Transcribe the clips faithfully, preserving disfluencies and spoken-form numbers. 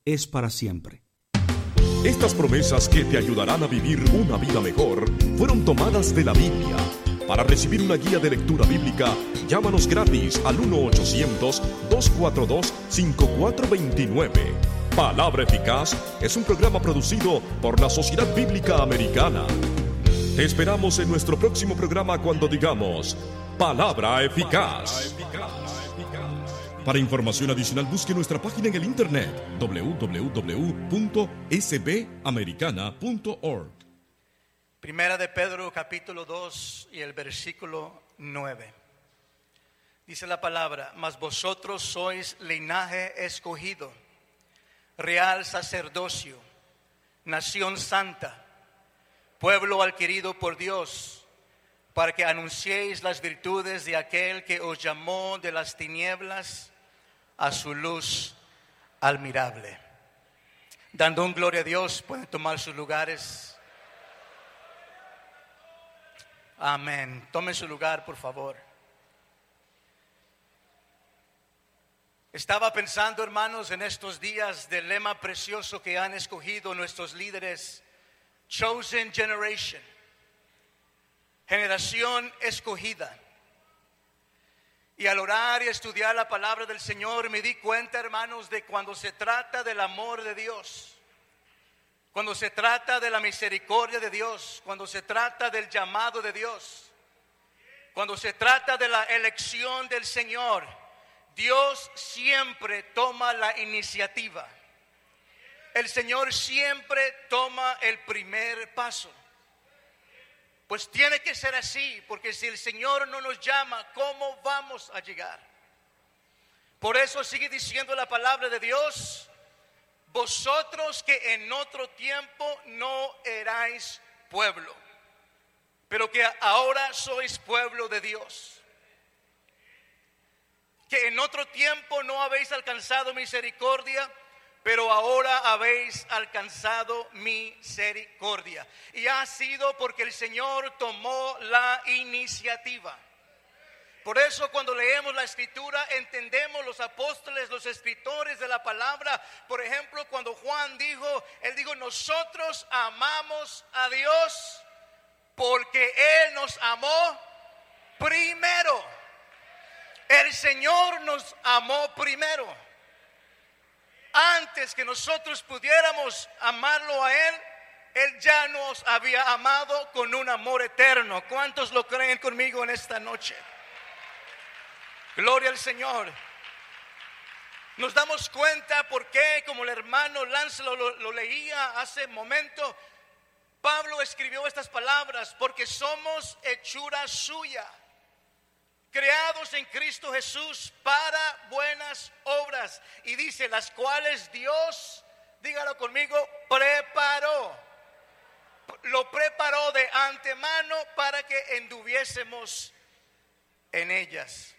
es para siempre. Estas promesas que te ayudarán a vivir una vida mejor fueron tomadas de la Biblia. Para recibir una guía de lectura bíblica, llámanos gratis al uno ochocientos, dos cuatro dos, cinco cuatro dos nueve. Palabra Eficaz es un programa producido por la Sociedad Bíblica Americana. Te esperamos en nuestro próximo programa cuando digamos Palabra Eficaz. Para información adicional busque nuestra página en el internet doble u doble u doble u punto s b americana punto org. Primera de Pedro capítulo dos y el versículo nueve. Dice la palabra: mas vosotros sois linaje escogido, real sacerdocio, nación santa, pueblo adquirido por Dios, para que anunciéis las virtudes de aquel que os llamó de las tinieblas a su luz admirable. Dando un gloria a Dios, pueden tomar sus lugares. Amén. Tomen su lugar, por favor. Estaba pensando, hermanos, en estos días del lema precioso que han escogido nuestros líderes: Chosen Generation, generación escogida. Y al orar y estudiar la palabra del Señor me di cuenta, hermanos, de cuando se trata del amor de Dios, cuando se trata de la misericordia de Dios, cuando se trata del llamado de Dios, cuando se trata de la elección del Señor, Dios siempre toma la iniciativa. El Señor siempre toma el primer paso. Pues tiene que ser así, porque si el Señor no nos llama, ¿cómo vamos a llegar? Por eso sigue diciendo la palabra de Dios: vosotros que en otro tiempo no erais pueblo, pero que ahora sois pueblo de Dios. Que en otro tiempo no habéis alcanzado misericordia, pero ahora habéis alcanzado misericordia. Y ha sido porque el Señor tomó la iniciativa. Por eso cuando leemos la Escritura entendemos los apóstoles, los escritores de la palabra. Por ejemplo, cuando Juan dijo, él dijo: nosotros amamos a Dios porque Él nos amó primero. El Señor nos amó primero. Antes que nosotros pudiéramos amarlo a Él, Él ya nos había amado con un amor eterno. ¿Cuántos lo creen conmigo en esta noche? Gloria al Señor. Nos damos cuenta porque, como el hermano Lance lo, lo, lo leía hace un momento, Pablo escribió estas palabras: porque somos hechura suya, creados en Cristo Jesús para buenas obras. Y dice: las cuales Dios, dígalo conmigo, preparó. Lo preparó de antemano para que anduviésemos en ellas.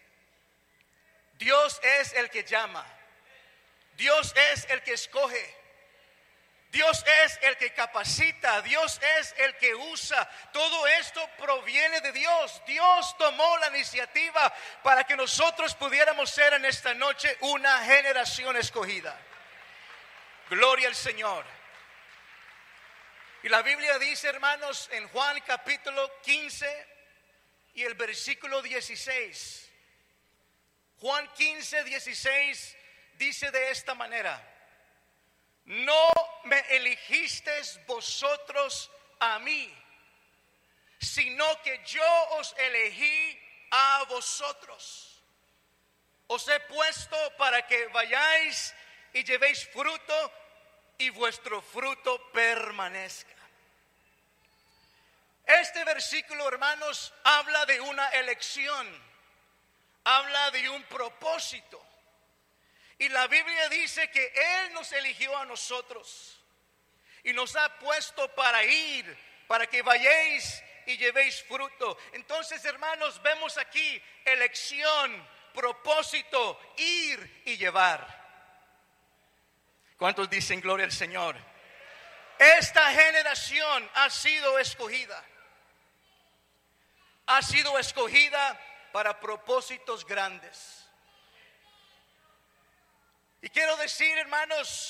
Dios es el que llama. Dios es el que escoge. Dios es el que capacita, Dios es el que usa. Todo esto proviene de Dios. Dios tomó la iniciativa para que nosotros pudiéramos ser en esta noche una generación escogida. Gloria al Señor. Y la Biblia dice, hermanos, en Juan capítulo quince y el versículo dieciséis. Juan quince, dieciséis dice de esta manera: no me elegisteis vosotros a mí, sino que yo os elegí a vosotros. Os he puesto para que vayáis y llevéis fruto, y vuestro fruto permanezca. Este versículo, hermanos, habla de una elección, habla de un propósito. Y la Biblia dice que Él nos eligió a nosotros y nos ha puesto para ir, para que vayáis y llevéis fruto. Entonces, hermanos, vemos aquí elección, propósito, ir y llevar. ¿Cuántos dicen gloria al Señor? Esta generación ha sido escogida. Ha sido escogida para propósitos grandes. Y quiero decir, hermanos,